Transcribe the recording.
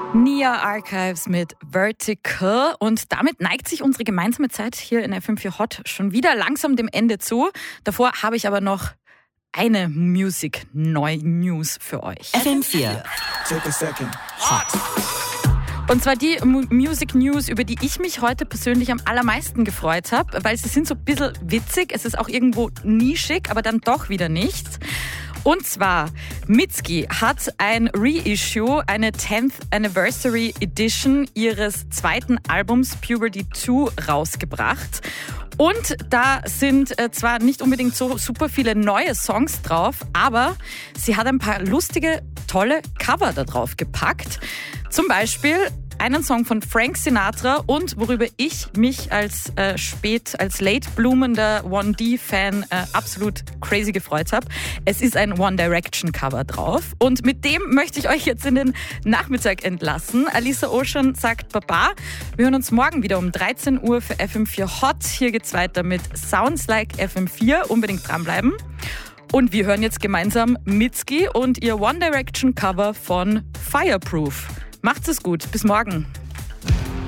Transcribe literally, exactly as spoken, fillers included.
Nia Archives mit Vertical und damit neigt sich unsere gemeinsame Zeit hier in F M vier Hot schon wieder langsam dem Ende zu. Davor habe ich aber noch eine Music Neu News für euch. F M vier Take a second. Hot. Und zwar die M- Music News, über die ich mich heute persönlich am allermeisten gefreut habe, weil sie sind so ein bisschen witzig, es ist auch irgendwo nischig, aber dann doch wieder nicht. Und zwar, Mitski hat ein Reissue, eine tenth Anniversary Edition ihres zweiten Albums Puberty zwei rausgebracht. Und da sind äh, zwar nicht unbedingt so super viele neue Songs drauf, aber sie hat ein paar lustige, tolle Cover da drauf gepackt. Zum Beispiel einen Song von Frank Sinatra und worüber ich mich als äh, spät, als late bloomender one D-Fan äh, absolut crazy gefreut habe. Es ist ein One Direction Cover drauf und mit dem möchte ich euch jetzt in den Nachmittag entlassen. Alisa Ocean sagt Baba. Wir hören uns morgen wieder um dreizehn Uhr für F M vier Hot. Hier geht's weiter mit Sounds Like F M vier. Unbedingt dranbleiben. Und wir hören jetzt gemeinsam Mitski und ihr One Direction Cover von Fireproof. Macht's es gut. Bis morgen.